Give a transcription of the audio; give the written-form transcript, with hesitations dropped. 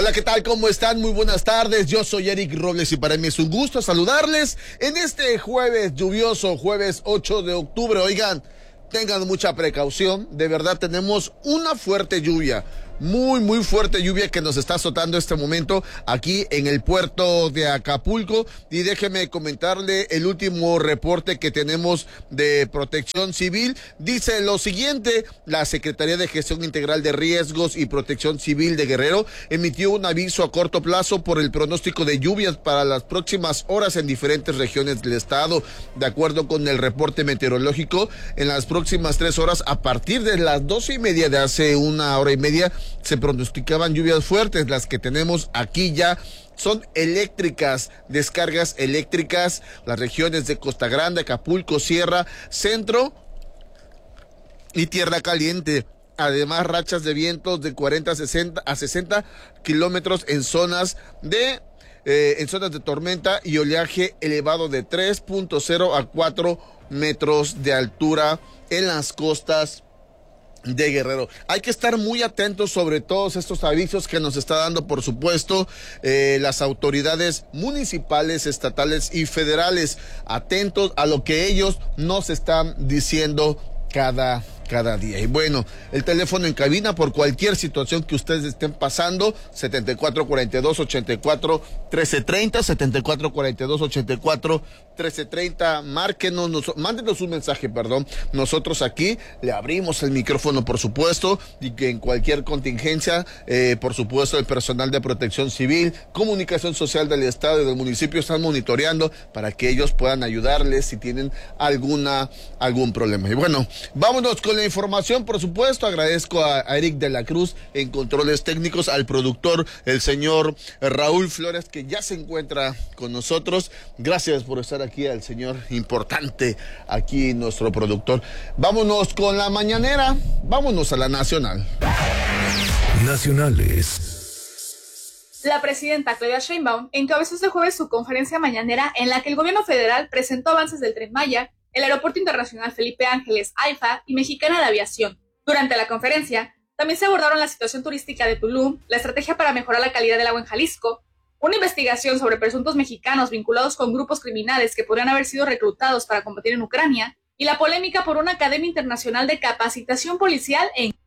Hola, ¿qué tal? ¿Cómo están? Muy buenas tardes. Yo soy Eric Robles y para mí es un gusto saludarles en este jueves lluvioso, jueves 8 de octubre. Oigan, tengan mucha precaución. De verdad tenemos una fuerte lluvia. Muy fuerte lluvia que nos está azotando este momento aquí en el puerto de Acapulco. Y déjeme comentarle el último reporte que tenemos de Protección Civil. Dice lo siguiente: la Secretaría de Gestión Integral de Riesgos y Protección Civil de Guerrero emitió un aviso a corto plazo por el pronóstico de lluvias para las próximas horas en diferentes regiones del estado. De acuerdo con el reporte meteorológico, en las próximas 3 horas, a partir de las 12:30 de hace una hora y media, se pronosticaban lluvias fuertes. Las que tenemos aquí ya son eléctricas, descargas eléctricas, las regiones de Costa Grande, Acapulco, Sierra, Centro y Tierra Caliente. Además, rachas de vientos de 40 a 60 kilómetros en zonas de tormenta y oleaje elevado de 3.0 a 4 metros de altura en las costas de Guerrero. Hay que estar muy atentos sobre todos estos avisos que nos está dando, por supuesto, las autoridades municipales, estatales y federales. Atentos a lo que ellos nos están diciendo cada día. Y bueno, el teléfono en cabina por cualquier situación que ustedes estén pasando, 7442-84-1330, 7442-84-1330, mándenos un mensaje, nosotros aquí le abrimos el micrófono, por supuesto, y que en cualquier contingencia, por supuesto, el personal de Protección Civil, Comunicación Social del Estado y del municipio están monitoreando para que ellos puedan ayudarles si tienen algún problema. Y bueno, vámonos con la información, por supuesto. Agradezco a Eric de la Cruz en controles técnicos, al productor, el señor Raúl Flores, que ya se encuentra con nosotros. Gracias por estar aquí, al señor importante aquí, nuestro productor. Vámonos con la mañanera, vámonos a la nacional. Nacionales. La presidenta Claudia Sheinbaum encabezó este jueves su conferencia mañanera en la que el gobierno federal presentó avances del Tren Maya, el Aeropuerto Internacional Felipe Ángeles, AIFA y Mexicana de Aviación. Durante la conferencia, también se abordaron la situación turística de Tulum, la estrategia para mejorar la calidad del agua en Jalisco, una investigación sobre presuntos mexicanos vinculados con grupos criminales que podrían haber sido reclutados para combatir en Ucrania, y la polémica por una academia internacional de capacitación policial en